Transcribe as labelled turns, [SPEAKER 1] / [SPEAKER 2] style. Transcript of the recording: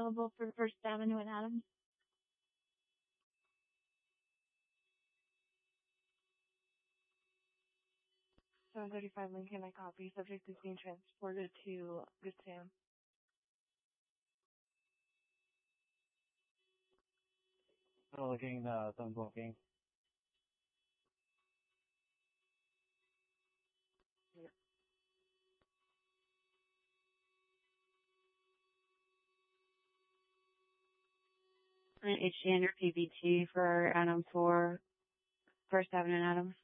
[SPEAKER 1] available for First Avenue and Adams?
[SPEAKER 2] 735 Lincoln, I copy. Subject is being transported to Good Sam.
[SPEAKER 3] Looking, some booking.
[SPEAKER 2] Yeah.
[SPEAKER 4] And HG under PBT for Adam for First Avenue and Adams.